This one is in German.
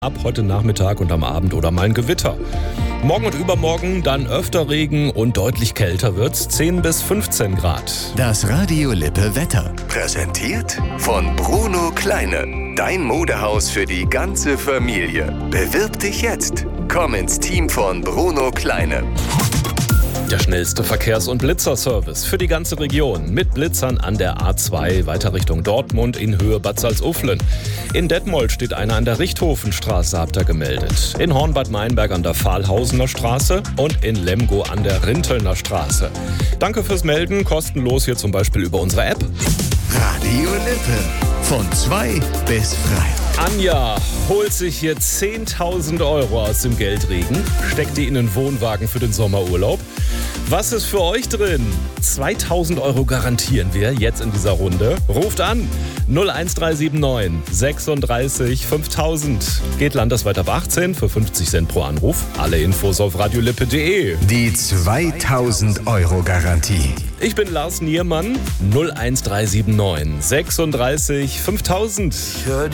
Ab heute Nachmittag und am Abend oder mal ein Gewitter. Morgen und übermorgen dann öfter Regen und deutlich kälter wird's, 10 bis 15 Grad. Das Radio Lippe Wetter. Präsentiert von Bruno Kleine. Dein Modehaus für die ganze Familie. Bewirb dich jetzt. Komm ins Team von Bruno Kleine. Der schnellste Verkehrs- und Blitzerservice für die ganze Region. Mit Blitzern an der A2 weiter Richtung Dortmund in Höhe Bad Salzuflen. In Detmold steht einer an der Richthofenstraße, habt ihr gemeldet. In Hornbad Meinberg an der Pfahlhausener Straße und in Lemgo an der Rintelner Straße. Danke fürs Melden, kostenlos hier zum Beispiel über unsere App. Radio Lippe. Von 2 bis frei. Anja holt sich hier 10.000 Euro aus dem Geldregen, steckt die in den Wohnwagen für den Sommerurlaub. Was ist für euch drin? 2.000 Euro garantieren wir jetzt in dieser Runde. Ruft an 01379 36 5000. Geht landesweit ab 18 für 50 Cent pro Anruf. Alle Infos auf radiolippe.de. Die 2.000 Euro Garantie. Ich bin Lars Niermann, 01379 36 5000.